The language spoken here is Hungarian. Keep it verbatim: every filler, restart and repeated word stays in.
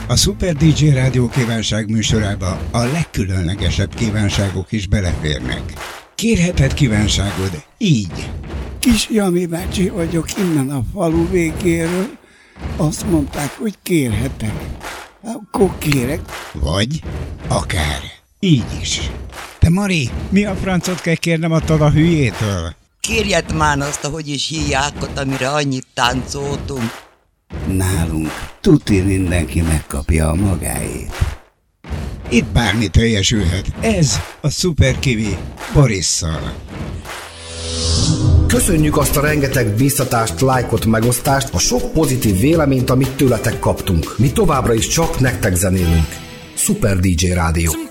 A Super dé dzsé Rádió kívánság műsorába a legkülönlegesebb kívánságok is beleférnek. Kérheted kívánságod így. Kis Jami bácsi vagyok innen a falu végéről. Azt mondták, hogy kérhetek. Akkor kérek. Vagy akár így is. Te Mari, mi a francot kell kérnem attól a hülyétől? Kérjed már azt, ahogy is híjákat, amire annyit táncoltunk. Nálunk tuti mindenki megkapja a magáét. Itt bármi teljesülhet. Ez a Super Kiwi Borisszal. Köszönjük azt a rengeteg visszatást, lájkot, megosztást, a sok pozitív véleményt, amit tőletek kaptunk. Mi továbbra is csak nektek zenélünk. Super dé dzsé Rádió.